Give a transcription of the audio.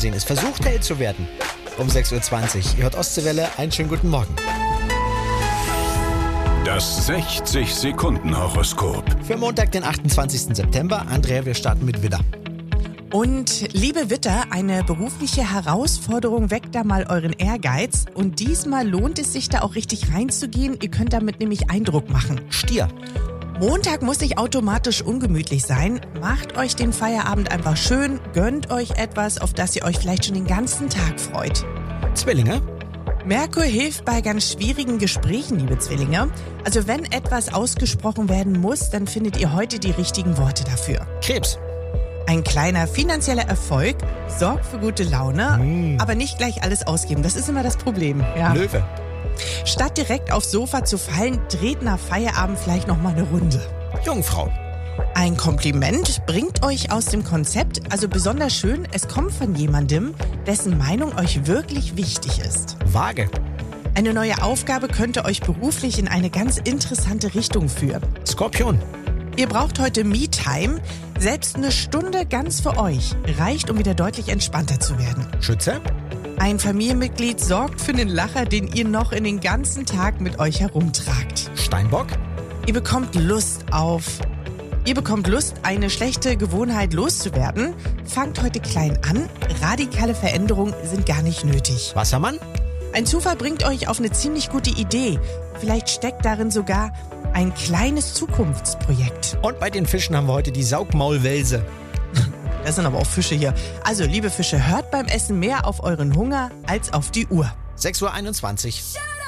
Es versucht, Held zu werden. Um 6.20 Uhr. Ihr hört Ostseewelle. Einen schönen guten Morgen. Das 60-Sekunden-Horoskop. Für Montag, den 28. September. Andrea, wir starten mit Widder. Und liebe Widder, eine berufliche Herausforderung weckt da mal euren Ehrgeiz. Und diesmal lohnt es sich da auch richtig reinzugehen. Ihr könnt damit nämlich Eindruck machen. Stier. Montag muss nicht automatisch ungemütlich sein. Macht euch den Feierabend einfach schön, gönnt euch etwas, auf das ihr euch vielleicht schon den ganzen Tag freut. Zwillinge. Merkur hilft bei ganz schwierigen Gesprächen, liebe Zwillinge. Also wenn etwas ausgesprochen werden muss, dann findet ihr heute die richtigen Worte dafür. Krebs. Ein kleiner finanzieller Erfolg sorgt für gute Laune, aber nicht gleich alles ausgeben. Das ist immer das Problem. Ja. Löwe. Statt direkt aufs Sofa zu fallen, dreht nach Feierabend vielleicht noch mal eine Runde. Jungfrau. Ein Kompliment bringt euch aus dem Konzept, also besonders schön, es kommt von jemandem, dessen Meinung euch wirklich wichtig ist. Waage. Eine neue Aufgabe könnte euch beruflich in eine ganz interessante Richtung führen. Skorpion. Ihr braucht heute Me-Time. Selbst eine Stunde ganz für euch reicht, um wieder deutlich entspannter zu werden. Schütze. Ein Familienmitglied sorgt für einen Lacher, den ihr noch in den ganzen Tag mit euch herumtragt. Steinbock. Ihr bekommt Lust, eine schlechte Gewohnheit loszuwerden. Fangt heute klein an. Radikale Veränderungen sind gar nicht nötig. Wassermann. Ein Zufall bringt euch auf eine ziemlich gute Idee. Vielleicht steckt darin sogar ein kleines Zukunftsprojekt. Und bei den Fischen haben wir heute die Saugmaulwelse. Das sind aber auch Fische hier. Also, liebe Fische, hört beim Essen mehr auf euren Hunger als auf die Uhr. 6.21 Uhr.